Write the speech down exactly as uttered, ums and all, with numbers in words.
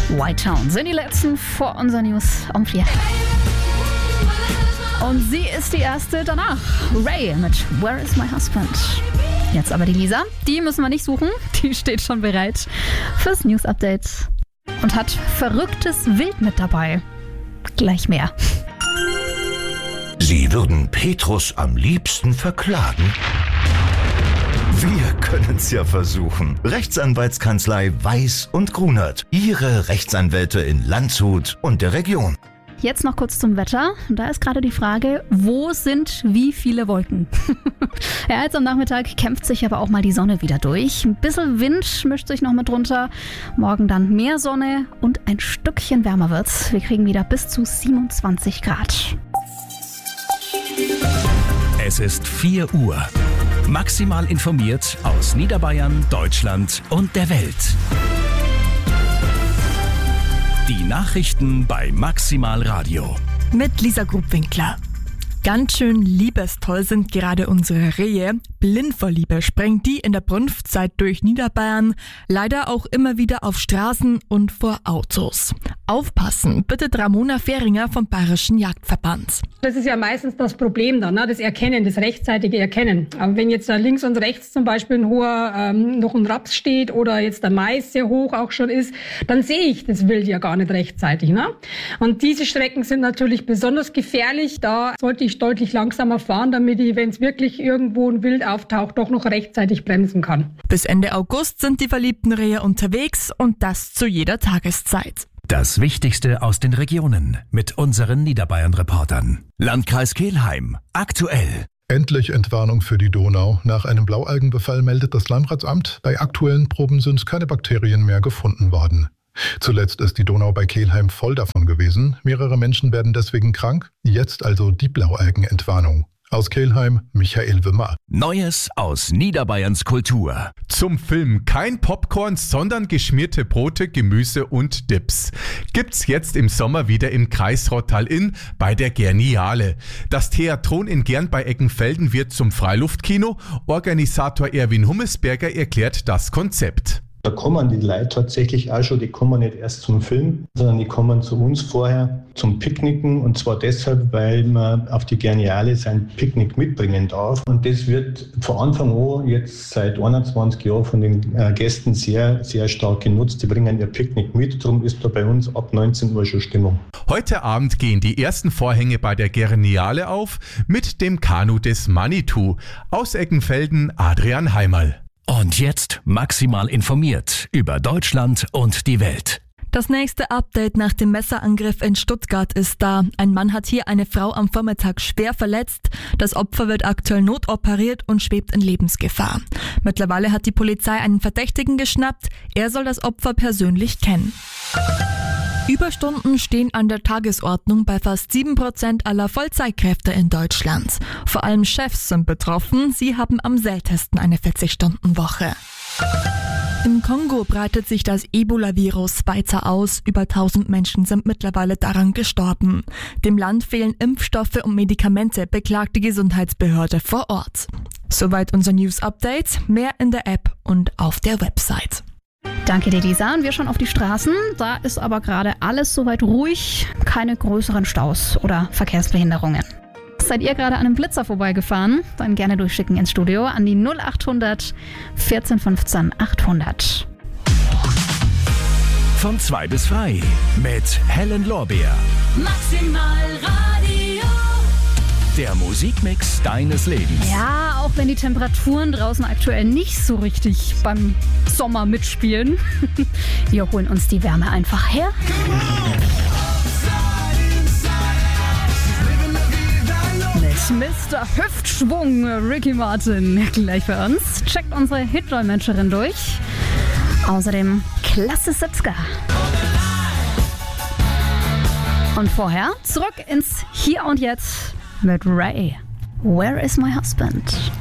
White Town sind die letzten vor unserer News um vier. Und sie ist die erste danach. Ray mit Where is my husband? Jetzt aber die Lisa. Die müssen wir nicht suchen. Die steht schon bereit fürs News Update. Und hat verrücktes Wild mit dabei. Gleich mehr. Sie würden Petrus am liebsten verklagen? Wir können's ja versuchen. Rechtsanwaltskanzlei Weiß und Grunert. Ihre Rechtsanwälte in Landshut und der Region. Jetzt noch kurz zum Wetter. Da ist gerade die Frage, wo sind wie viele Wolken? Ja, jetzt am Nachmittag kämpft sich aber auch mal die Sonne wieder durch. Ein bisschen Wind mischt sich noch mit drunter. Morgen dann mehr Sonne und ein Stückchen wärmer wird's. Wir kriegen wieder bis zu siebenundzwanzig Grad. Es ist vier Uhr. Maximal informiert aus Niederbayern, Deutschland und der Welt. Die Nachrichten bei Maximal Radio. Mit Lisa Grubwinkler. Ganz schön liebestoll sind gerade unsere Rehe. Blind vor Liebe sprengt die in der Brunftzeit durch Niederbayern. Leider auch immer wieder auf Straßen und vor Autos. Aufpassen, bittet Ramona Fähringer vom Bayerischen Jagdverband. Das ist ja meistens das Problem dann, ne? Das Erkennen, das rechtzeitige Erkennen. Aber wenn jetzt da links und rechts zum Beispiel ein hoher, ähm, noch ein Raps steht oder jetzt der Mais sehr hoch auch schon ist, dann sehe ich das Wild ja gar nicht rechtzeitig. Ne? Und diese Strecken sind natürlich besonders gefährlich. Da sollte ich deutlich langsamer fahren, damit ich, wenn es wirklich irgendwo ein Wild auftaucht, doch noch rechtzeitig bremsen kann. Bis Ende August sind die verliebten Rehe unterwegs und das zu jeder Tageszeit. Das Wichtigste aus den Regionen mit unseren Niederbayern-Reportern. Landkreis Kelheim. Aktuell. Endlich Entwarnung für die Donau. Nach einem Blaualgenbefall meldet das Landratsamt, bei aktuellen Proben sind keine Bakterien mehr gefunden worden. Zuletzt ist die Donau bei Kelheim voll davon gewesen. Mehrere Menschen werden deswegen krank. Jetzt also die Blaualgenentwarnung. Aus Kelheim, Michael Wimmer. Neues aus Niederbayerns Kultur. Zum Film kein Popcorn, sondern geschmierte Brote, Gemüse und Dips. Gibt's jetzt im Sommer wieder im Kreis Rottal-Inn bei der Gerniale. Das Theatron in Gern bei Eckenfelden wird zum Freiluftkino. Organisator Erwin Hummesberger erklärt das Konzept. Da kommen die Leute tatsächlich auch schon, die kommen nicht erst zum Film, sondern die kommen zu uns vorher zum Picknicken, und zwar deshalb, weil man auf die Gerniale sein Picknick mitbringen darf. Und das wird von Anfang an jetzt seit einundzwanzig Jahren von den Gästen sehr, sehr stark genutzt. Die bringen ihr Picknick mit, darum ist da bei uns ab neunzehn Uhr schon Stimmung. Heute Abend gehen die ersten Vorhänge bei der Gerniale auf mit dem Kanu des Manitou. Aus Eckenfelden Adrian Heimerl. Und jetzt maximal informiert über Deutschland und die Welt. Das nächste Update nach dem Messerangriff in Stuttgart ist da. Ein Mann hat hier eine Frau am Vormittag schwer verletzt. Das Opfer wird aktuell notoperiert und schwebt in Lebensgefahr. Mittlerweile hat die Polizei einen Verdächtigen geschnappt. Er soll das Opfer persönlich kennen. Überstunden stehen an der Tagesordnung bei fast sieben Prozent aller Vollzeitkräfte in Deutschland. Vor allem Chefs sind betroffen. Sie haben am seltensten eine vierzig-Stunden-Woche. Im Kongo breitet sich das Ebola-Virus weiter aus. Über tausend Menschen sind mittlerweile daran gestorben. Dem Land fehlen Impfstoffe und Medikamente, beklagt die Gesundheitsbehörde vor Ort. Soweit unser News-Update. Mehr in der App und auf der Website. Danke dir, Lisa. Und wir schauen auf die Straßen. Da ist aber gerade alles soweit ruhig. Keine größeren Staus oder Verkehrsbehinderungen. Seid ihr gerade an einem Blitzer vorbeigefahren? Dann gerne durchschicken ins Studio an die null achthundert vierzehn fünfzehn achthundert. Von zwei bis frei mit Helen Lorbeer. Maximal Radio. Der Musikmix deines Lebens. Ja, auch wenn die Temperaturen draußen aktuell nicht so richtig beim Sommer mitspielen. Wir holen uns die Wärme einfach her. Mit Mister Hüftschwung, Ricky Martin, gleich für uns. Checkt unsere Hitdolmetscherin durch. Außerdem klasse siebziger. Und vorher zurück ins Hier und Jetzt mit Ray. Where is my husband?